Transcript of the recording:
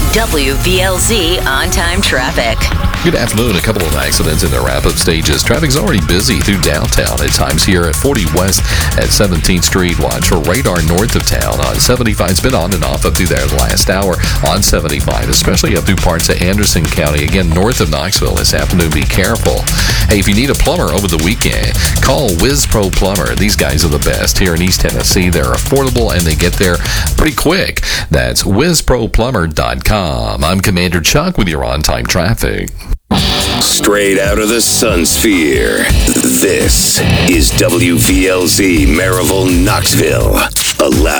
WVLZ on-time traffic. Good afternoon. A couple of accidents in the wrap-up stages. Traffic's already busy through downtown at times here at 40 West at 17th Street. Watch for radar north of town on 75. It's been on and off up through there the last hour on 75, especially up through parts of Anderson County. Again, north of Knoxville this afternoon. Be careful. Hey, if you need a plumber over the weekend, call Whiz Pro Plumber. These guys are the best here in East Tennessee. They're affordable and they get there pretty quick. That's WizProPlumber.com. I'm Commander Chuck with your on-time traffic. Straight out of the Sun Sphere, this is WVLZ Maryville, Knoxville.